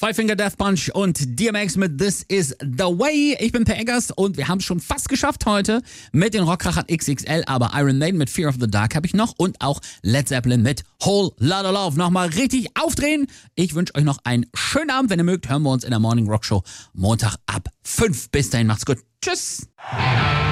Five Finger Death Punch und DMX mit This Is The Way. Ich bin Per Eggers und wir haben es schon fast geschafft heute mit den Rockkrachern XXL, aber Iron Maiden mit Fear of the Dark habe ich noch und auch Led Zeppelin mit Whole Lotta Love. Nochmal richtig aufdrehen. Ich wünsche euch noch einen schönen Abend. Wenn ihr mögt, hören wir uns in der Morning Rock Show Montag ab 5. Bis dahin, macht's gut. Tschüss.